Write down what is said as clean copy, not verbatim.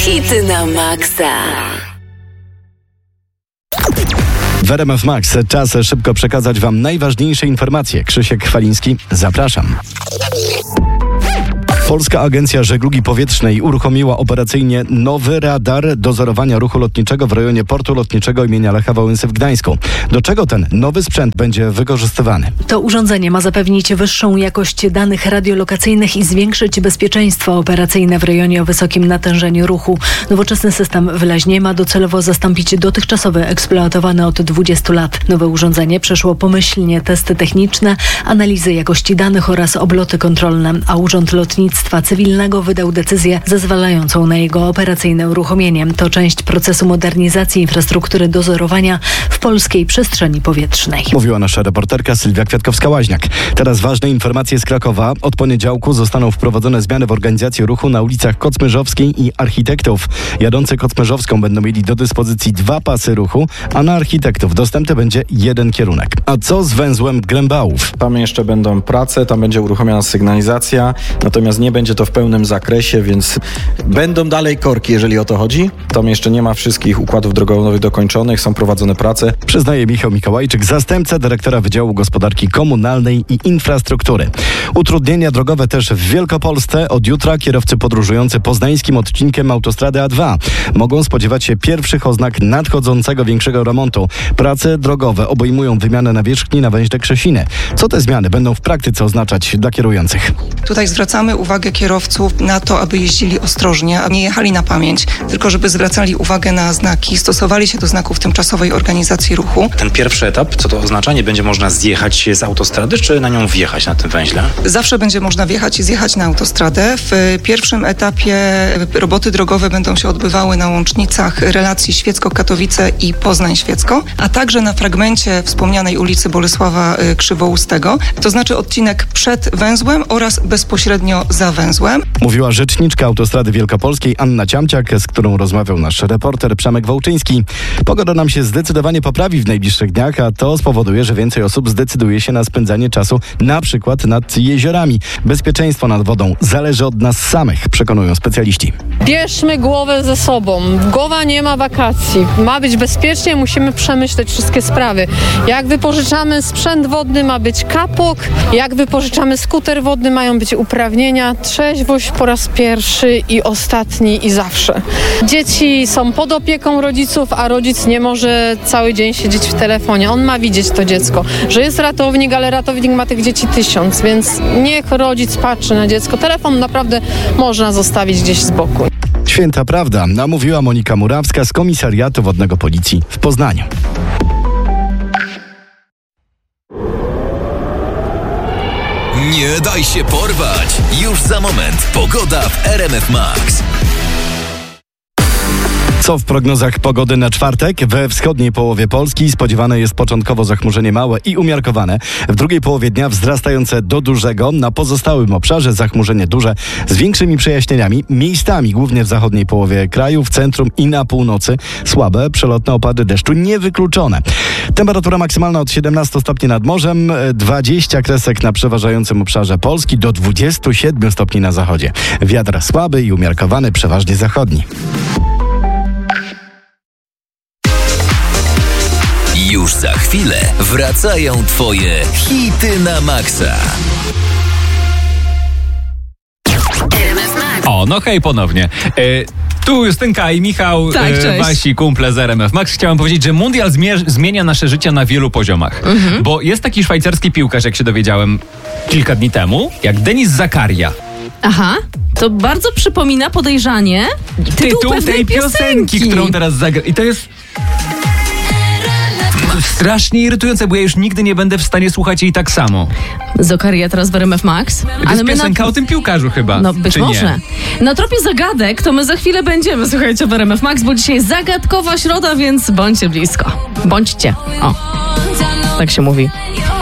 Hity na maksa. W RMF Max czas szybko przekazać Wam najważniejsze informacje. Krzysiek Chwaliński, zapraszam. Polska Agencja Żeglugi Powietrznej uruchomiła operacyjnie nowy radar dozorowania ruchu lotniczego w rejonie portu lotniczego imienia Lecha Wałęsy w Gdańsku. Do czego ten nowy sprzęt będzie wykorzystywany? To urządzenie ma zapewnić wyższą jakość danych radiolokacyjnych i zwiększyć bezpieczeństwo operacyjne w rejonie o wysokim natężeniu ruchu. Nowoczesny system wyraźnie ma docelowo zastąpić dotychczasowy eksploatowany od 20 lat. Nowe urządzenie przeszło pomyślnie testy techniczne, analizy jakości danych oraz obloty kontrolne, a Urząd Lotnictwa Cywilnego wydał decyzję zezwalającą na jego operacyjne uruchomienie. To część procesu modernizacji infrastruktury dozorowania w polskiej przestrzeni powietrznej. Mówiła nasza reporterka Sylwia Kwiatkowska-Łaźniak. Teraz ważne informacje z Krakowa. Od poniedziałku zostaną wprowadzone zmiany w organizacji ruchu na ulicach Kocmyrzowskiej i Architektów. Jadący Kocmyrzowską będą mieli do dyspozycji 2 pasy ruchu, a na Architektów dostępny będzie 1 kierunek. A co z węzłem Grębałów? Tam jeszcze będą prace, tam będzie uruchomiona sygnalizacja, natomiast nie będzie to w pełnym zakresie, więc będą dalej korki, jeżeli o to chodzi. Tam jeszcze nie ma wszystkich układów drogowych dokończonych, są prowadzone prace. Przyznaje Michał Mikołajczyk, zastępca dyrektora Wydziału Gospodarki Komunalnej i Infrastruktury. Utrudnienia drogowe też w Wielkopolsce. Od jutra kierowcy podróżujący poznańskim odcinkiem autostrady A2 mogą spodziewać się pierwszych oznak nadchodzącego większego remontu. Prace drogowe obejmują wymianę nawierzchni na węźle Krzesiny. Co te zmiany będą w praktyce oznaczać dla kierujących? Tutaj zwracamy uwagę kierowców na to, aby jeździli ostrożnie, a nie jechali na pamięć, tylko żeby zwracali uwagę na znaki, stosowali się do znaków tymczasowej organizacji ruchu. Ten pierwszy etap, co to oznacza? Nie będzie można zjechać z autostrady, czy na nią wjechać na tym węźle? Zawsze będzie można wjechać i zjechać na autostradę. W pierwszym etapie roboty drogowe będą się odbywały na łącznicach relacji Świecko-Katowice i Poznań-Świecko, a także na fragmencie wspomnianej ulicy Bolesława Krzywoustego, to znaczy odcinek przed węzłem oraz bezpośrednio za węzłem. Mówiła rzeczniczka Autostrady Wielkopolskiej Anna Ciamciak, z którą rozmawiał nasz reporter Przemek Wołczyński. Pogoda nam się zdecydowanie poprawi w najbliższych dniach, a to spowoduje, że więcej osób zdecyduje się na spędzanie czasu na przykład nad jeziorami. Bezpieczeństwo nad wodą zależy od nas samych, przekonują specjaliści. Bierzmy głowę ze sobą. Głowa nie ma wakacji. Ma być bezpiecznie, musimy przemyśleć wszystkie sprawy. Jak wypożyczamy sprzęt wodny, ma być kapok. Jak wypożyczamy skuter wodny, mają być uprawnienia. Trzeźwość po raz pierwszy i ostatni i zawsze. Dzieci są pod opieką rodziców, a rodzic nie może cały dzień siedzieć w telefonie. On ma widzieć to dziecko, że jest ratownik, ale ratownik ma tych dzieci 1000, więc niech rodzic patrzy na dziecko. Telefon naprawdę można zostawić gdzieś z boku. Święta prawda, namówiła Monika Murawska z Komisariatu Wodnego Policji w Poznaniu. Nie daj się porwać! Już za moment pogoda w RMF Max. Co w prognozach pogody na czwartek? We wschodniej połowie Polski spodziewane jest początkowo zachmurzenie małe i umiarkowane. W drugiej połowie dnia wzrastające do dużego. Na pozostałym obszarze zachmurzenie duże z większymi przejaśnieniami. Miejscami, głównie w zachodniej połowie kraju, w centrum i na północy. Słabe, przelotne opady deszczu niewykluczone. Temperatura maksymalna od 17 stopni nad morzem, 20 kresek na przeważającym obszarze Polski, do 27 stopni na zachodzie. Wiatr słaby i umiarkowany, przeważnie zachodni. Już za chwilę wracają Twoje hity na maksa. O, no hej ponownie. Tu Justynka i Michał, wasi kumple z RMF Max. Chciałem powiedzieć, że mundial zmienia nasze życie na wielu poziomach. Bo jest taki szwajcarski piłkarz, jak się dowiedziałem kilka dni temu, jak Denis Zakaria. Aha, to bardzo przypomina podejrzanie tytuł tej piosenki, którą teraz zagra. I to jest strasznie irytujące, bo ja już nigdy nie będę w stanie słuchać jej tak samo. Zakaria teraz w RMF Max. To jest piosenka o tym piłkarzu chyba. No być może. Na tropie zagadek to my za chwilę będziemy, słuchajcie, w RMF Max, bo dzisiaj zagadkowa środa, więc bądźcie blisko. Bądźcie. O, tak się mówi.